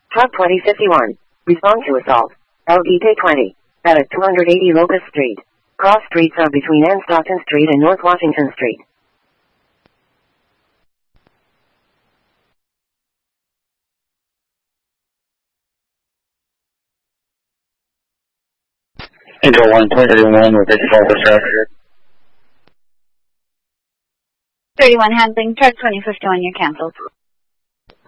Hub 2051. Respond to assault. LDK 20. At 280 Locust Street. Cross streets are between Ann Stockton Street and North Washington Street. Angel 1.31 with 84 traffic. 31 handling, chart 2051, you're canceled.